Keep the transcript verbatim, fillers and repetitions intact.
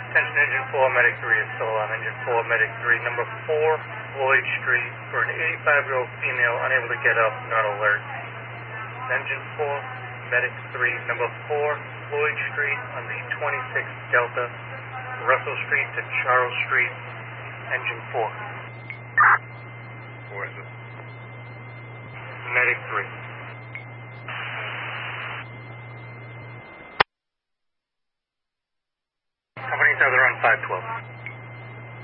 Attention Engine four, Medic three is still on. Engine four, Medic three, number four, Lloyd Street, for an eighty-five-year-old female unable to get up, not alert. Engine four, Medic three, number four, Lloyd Street on the twenty-six Delta, Russell Street to Charles Street, Engine four. Where is it? Medic three. Company's now they're on five twelve.